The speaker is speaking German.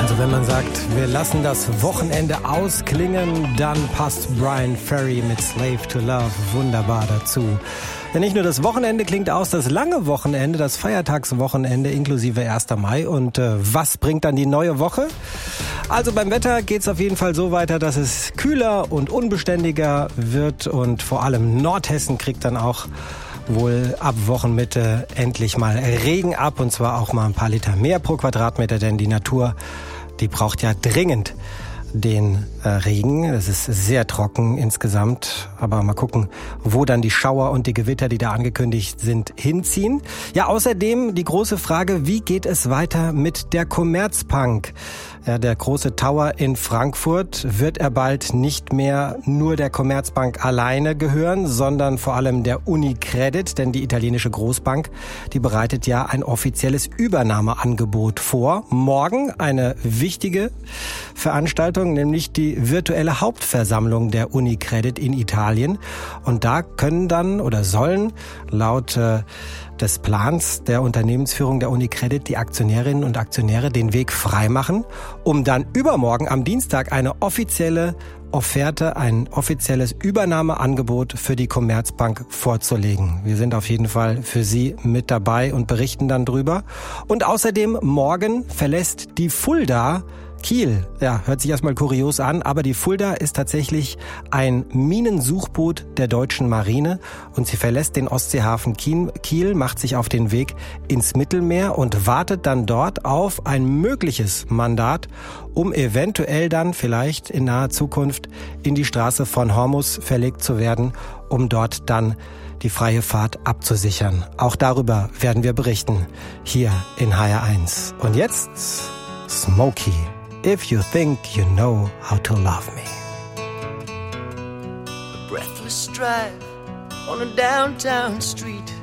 Wenn man sagt, wir lassen das Wochenende ausklingen, dann passt Bryan Ferry mit Slave to Love wunderbar dazu. Denn nicht nur das Wochenende klingt aus, das lange Wochenende, das Feiertagswochenende inklusive 1. Mai. Und was bringt dann die neue Woche? Also beim Wetter geht's auf jeden Fall so weiter, dass es kühler und unbeständiger wird. Und vor allem Nordhessen kriegt dann auch wohl ab Wochenmitte endlich mal Regen ab. Und zwar auch mal ein paar Liter mehr pro Quadratmeter, denn die Natur, die braucht ja dringend den Regen. Es ist sehr trocken insgesamt, aber mal gucken, wo dann die Schauer und die Gewitter, die da angekündigt sind, hinziehen. Ja, außerdem die große Frage, wie geht es weiter mit der Commerzbank? Ja, der große Tower in Frankfurt, wird er bald nicht mehr nur der Commerzbank alleine gehören, sondern vor allem der UniCredit, denn die italienische Großbank, die bereitet ja ein offizielles Übernahmeangebot vor. Morgen eine wichtige Veranstaltung, nämlich die virtuelle Hauptversammlung der UniCredit in Italien. Und da können dann oder sollen laut des Plans der Unternehmensführung der UniCredit die Aktionärinnen und Aktionäre den Weg freimachen, um dann übermorgen am Dienstag eine offizielle Offerte, ein offizielles Übernahmeangebot für die Commerzbank vorzulegen. Wir sind auf jeden Fall für Sie mit dabei und berichten dann drüber. Und außerdem morgen verlässt die Fulda Kiel. Ja, hört sich erstmal kurios an, aber die Fulda ist tatsächlich ein Minensuchboot der deutschen Marine und sie verlässt den Ostseehafen Kiel, macht sich auf den Weg ins Mittelmeer und wartet dann dort auf ein mögliches Mandat, um eventuell dann vielleicht in naher Zukunft in die Straße von Hormuz verlegt zu werden, um dort dann die freie Fahrt abzusichern. Auch darüber werden wir berichten hier in HR1. Und jetzt Smokey. If you think you know how to love me. A breathless drive on a downtown street.